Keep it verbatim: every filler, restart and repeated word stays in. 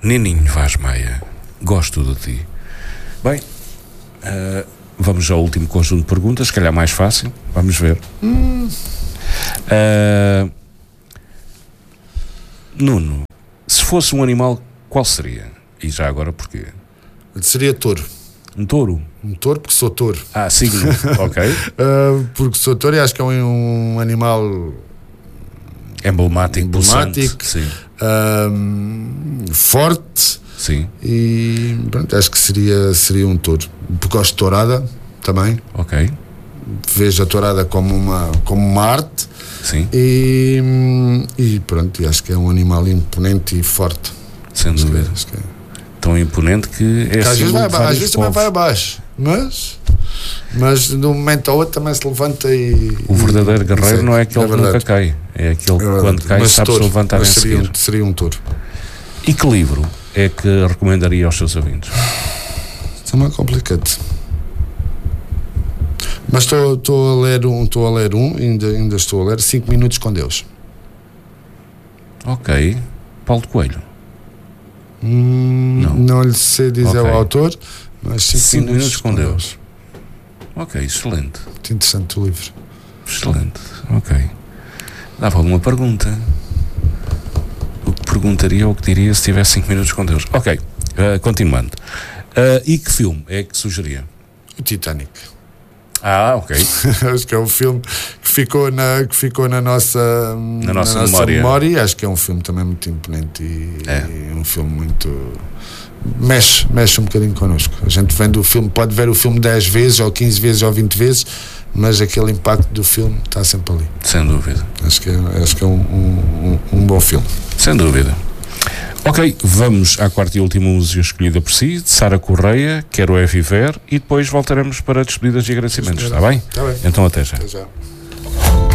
Nininho Vaz Maia, gosto de ti. Bem, uh, vamos ao último conjunto de perguntas, se calhar mais fácil. Vamos ver. Hum. Uh, Nuno, se fosse um animal, qual seria? E já agora porquê? Seria touro. Um touro? Um touro porque sou touro. Ah, signo, ok. uh, porque sou touro e acho que é um, um animal emblemático, emblemático sim. Uh, forte. Sim. E pronto, acho que seria, seria um touro. Porque gosto de tourada também. Ok. Vejo a tourada como uma, como uma arte. Sim. E, e pronto, acho que é um animal imponente e forte. Sem acho dúvida. Que, acho que é. Tão imponente que é que às vezes, vai, às vezes também vai abaixo, mas, mas de um momento ao outro também se levanta e. O verdadeiro e, guerreiro não é aquele é que nunca cai, é aquele que é quando cai mas sabe se levantar em seria, seguir. um, seria um touro. E que livro é que recomendaria aos seus ouvintes? Também é complicado. Mas estou a ler um, estou a ler um, ainda, ainda estou a ler cinco minutos com Deus. Ok. Paulo de Coelho. Hum, não. não lhe sei dizer okay. o autor, mas cinco minutos, minutos com, com Deus. Deus. Ok, excelente. Muito interessante o livro. Excelente, ok. Dava alguma pergunta. O que perguntaria ou o que diria se tivesse cinco minutos com Deus? Ok, uh, continuando. Uh, e que filme é que sugeria? O Titanic. Ah, ok. Acho que é um filme que ficou na, que ficou na nossa, na nossa, na nossa memória. memória. Acho que é um filme também muito imponente e, é. e um filme muito. Mexe, mexe um bocadinho connosco. A gente vendo o filme, pode ver o filme dez vezes, ou quinze vezes, ou vinte vezes, mas aquele impacto do filme está sempre ali. Sem dúvida. Acho que é, acho que é um, um, um bom filme. Sem dúvida. Ok, vamos à quarta e última música escolhida por si, de Sara Correia, Quero é Viver, e depois voltaremos para despedidas e agradecimentos, está bem? Está bem. Então até já. Até já.